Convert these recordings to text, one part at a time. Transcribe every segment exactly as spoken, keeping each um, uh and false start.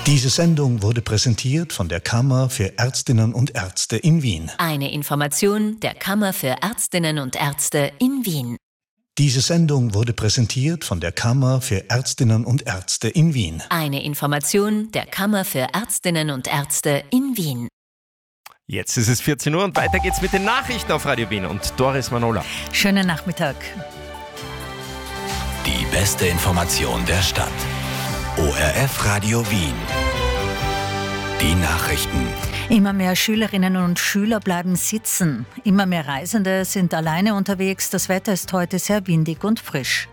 Diese Sendung wurde präsentiert von der Kammer für Ärztinnen und Ärzte in Wien. Eine Information der Kammer für Ärztinnen und Ärzte in Wien. Diese Sendung wurde präsentiert von der Kammer für Ärztinnen und Ärzte in Wien. Eine Information der Kammer für Ärztinnen und Ärzte in Wien. Jetzt ist es vierzehn Uhr und weiter geht's mit den Nachrichten auf Radio Wien und Doris Manola. Schönen Nachmittag. Die beste Information der Stadt. O R F Radio Wien. Die Nachrichten. Immer mehr Schülerinnen und Schüler bleiben sitzen. Immer mehr Reisende sind alleine unterwegs. Das Wetter ist heute sehr windig und frisch.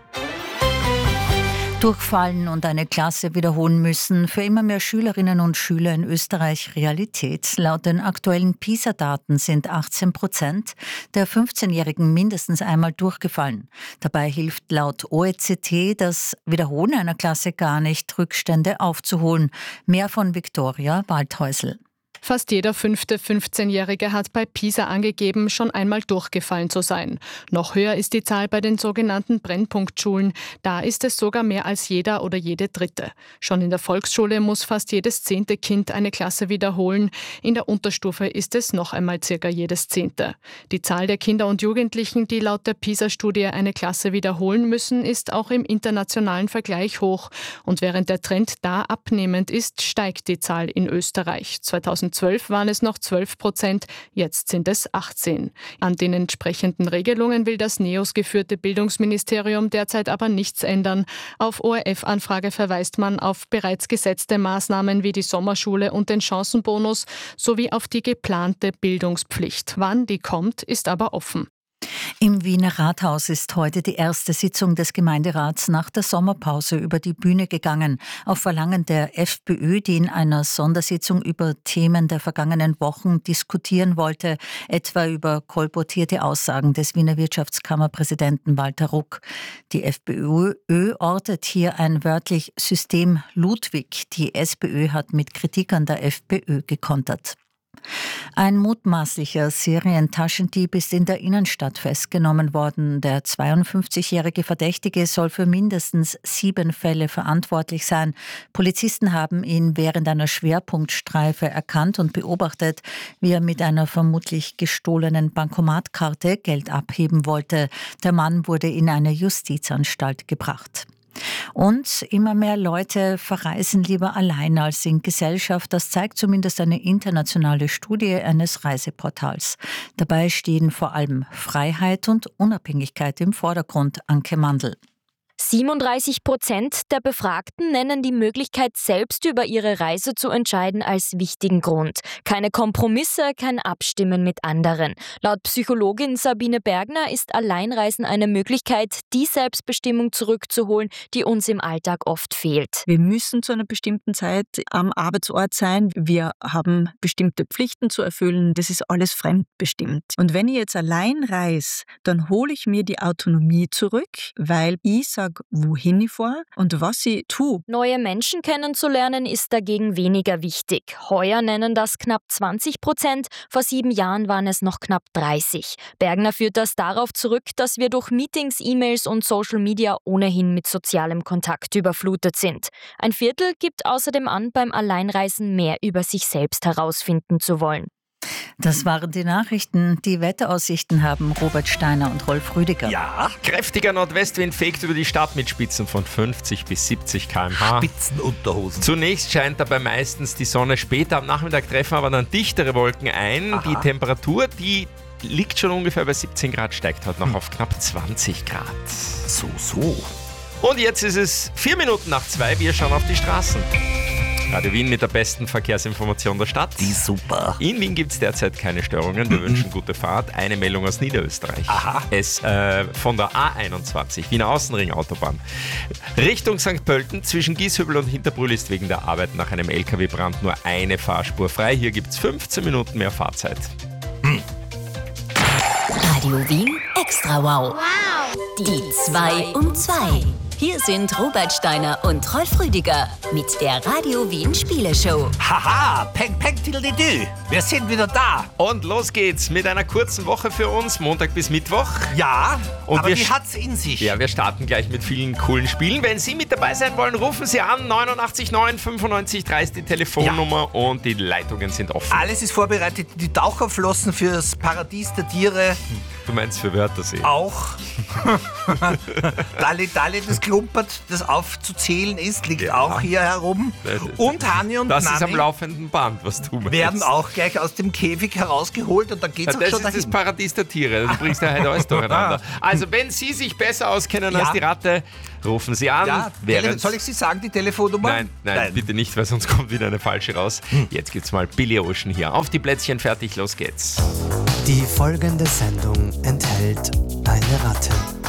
Durchfallen und eine Klasse wiederholen müssen für immer mehr Schülerinnen und Schüler in Österreich Realität. Laut den aktuellen PISA-Daten sind achtzehn Prozent der fünfzehnjährigen mindestens einmal durchgefallen. Dabei hilft laut O E C D das Wiederholen einer Klasse gar nicht, Rückstände aufzuholen. Mehr von Viktoria Waldhäusl. Fast jeder fünfte fünfzehnjährige hat bei PISA angegeben, schon einmal durchgefallen zu sein. Noch höher ist die Zahl bei den sogenannten Brennpunktschulen. Da ist es sogar mehr als jeder oder jede dritte. Schon in der Volksschule muss fast jedes zehnte Kind eine Klasse wiederholen. In der Unterstufe ist es noch einmal circa jedes zehnte. Die Zahl der Kinder und Jugendlichen, die laut der PISA-Studie eine Klasse wiederholen müssen, ist auch im internationalen Vergleich hoch. Und während der Trend da abnehmend ist, steigt die Zahl in Österreich. zweitausendzwölf waren es noch zwölf Prozent, jetzt sind es achtzehn. An den entsprechenden Regelungen will das NEOS geführte Bildungsministerium derzeit aber nichts ändern. Auf O R F-Anfrage verweist man auf bereits gesetzte Maßnahmen wie die Sommerschule und den Chancenbonus sowie auf die geplante Bildungspflicht. Wann die kommt, ist aber offen. Im Wiener Rathaus ist heute die erste Sitzung des Gemeinderats nach der Sommerpause über die Bühne gegangen. Auf Verlangen der FPÖ, die in einer Sondersitzung über Themen der vergangenen Wochen diskutieren wollte, etwa über kolportierte Aussagen des Wiener Wirtschaftskammerpräsidenten Walter Ruck. Die FPÖ ortet hier ein wörtlich System Ludwig. Die SPÖ hat mit Kritik an der FPÖ gekontert. Ein mutmaßlicher Serientaschendieb ist in der Innenstadt festgenommen worden. Der zweiundfünfzigjährige Verdächtige soll für mindestens sieben Fälle verantwortlich sein. Polizisten haben ihn während einer Schwerpunktstreife erkannt und beobachtet, wie er mit einer vermutlich gestohlenen Bankomatkarte Geld abheben wollte. Der Mann wurde in eine Justizanstalt gebracht. Und immer mehr Leute verreisen lieber allein als in Gesellschaft. Das zeigt zumindest eine internationale Studie eines Reiseportals. Dabei stehen vor allem Freiheit und Unabhängigkeit im Vordergrund, Anke Mandl. siebenunddreißig Prozent der Befragten nennen die Möglichkeit, selbst über ihre Reise zu entscheiden, als wichtigen Grund. Keine Kompromisse, kein Abstimmen mit anderen. Laut Psychologin Sabine Bergner ist Alleinreisen eine Möglichkeit, die Selbstbestimmung zurückzuholen, die uns im Alltag oft fehlt. Wir müssen zu einer bestimmten Zeit am Arbeitsort sein. Wir haben bestimmte Pflichten zu erfüllen. Das ist alles fremdbestimmt. Und wenn ich jetzt allein reise, dann hole ich mir die Autonomie zurück, weil ich sage, wohin ich fahre und was ich tue. Neue Menschen kennenzulernen ist dagegen weniger wichtig. Heuer nennen das knapp zwanzig Prozent, vor sieben Jahren waren es noch knapp dreißig. Bergner führt das darauf zurück, dass wir durch Meetings, E-Mails und Social Media ohnehin mit sozialem Kontakt überflutet sind. Ein Viertel gibt außerdem an, beim Alleinreisen mehr über sich selbst herausfinden zu wollen. Das waren die Nachrichten. Die Wetteraussichten haben Robert Steiner und Rolf Rüdiger. Ja, kräftiger Nordwestwind fegt über die Stadt mit Spitzen von fünfzig bis siebzig Kilometer pro Stunde. Spitzenunterhosen. Zunächst scheint dabei meistens die Sonne, später am Nachmittag treffen aber dann dichtere Wolken ein. Aha. Die Temperatur, die liegt schon ungefähr bei siebzehn Grad, steigt heute noch hm. auf knapp zwanzig Grad. So, so. Und jetzt ist es vier Minuten nach zwei, wir schauen auf die Straßen. Radio Wien mit der besten Verkehrsinformation der Stadt. Die super. In Wien gibt es derzeit keine Störungen. Wir mhm. wünschen gute Fahrt. Eine Meldung aus Niederösterreich. Aha. Es äh, von der A einundzwanzig, Wiener Außenring Autobahn. Richtung Sankt Pölten zwischen Gieshübel und Hinterbrühl ist wegen der Arbeit nach einem L K W-Brand nur eine Fahrspur frei. Hier gibt es fünfzehn Minuten mehr Fahrzeit. Hm. Radio Wien Extra Wow. Wow. Die zwei um zwei. Hier sind Robert Steiner und Rolf Rüdiger mit der Radio Wien Spieleshow. Haha, peng peng tiddly-dü. Wir sind wieder da. Und los geht's mit einer kurzen Woche für uns, Montag bis Mittwoch. Ja, und aber wir die st- hat's in sich. Ja, wir starten gleich mit vielen coolen Spielen. Wenn Sie mit dabei sein wollen, rufen Sie an. neunundachtzig neun fünfundneunzig dreißig die Telefonnummer ja. Und die Leitungen sind offen. Alles ist vorbereitet. Die Taucherflossen fürs Paradies der Tiere. Du meinst für Wörthersee? Auch. Dalli Dalli, das klumpert, das aufzuzählen ist, liegt ja. auch hier herum. Und Hani und das Nanni ist am laufenden Band, was du meinst. Werden auch gleich aus dem Käfig herausgeholt und dann geht's ja, auch schon dahin. Das ist das Paradies der Tiere. Du bringst ja heute alles durcheinander. Also, wenn Sie sich besser auskennen ja. als die Ratte, rufen Sie an. Ja, Tele- soll ich Sie sagen, die Telefonnummer? Nein, nein, nein, bitte nicht, weil sonst kommt wieder eine falsche raus. Hm. Jetzt gibt's mal Billy Ocean hier. Auf die Plätzchen, fertig, los geht's. Die folgende Sendung enthält eine Ratte.